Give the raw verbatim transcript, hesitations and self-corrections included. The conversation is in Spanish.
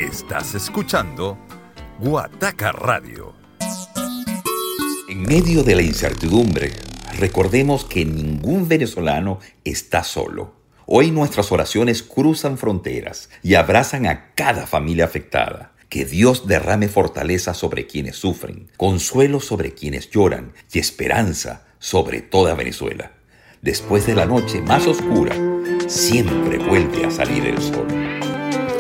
Estás escuchando Guataca Radio. En medio de la incertidumbre, recordemos que ningún venezolano está solo. Hoy nuestras oraciones cruzan fronteras y abrazan a cada familia afectada. Que Dios derrame fortaleza sobre quienes sufren, consuelo sobre quienes lloran y esperanza sobre toda Venezuela. Después de la noche más oscura, siempre vuelve a salir el sol.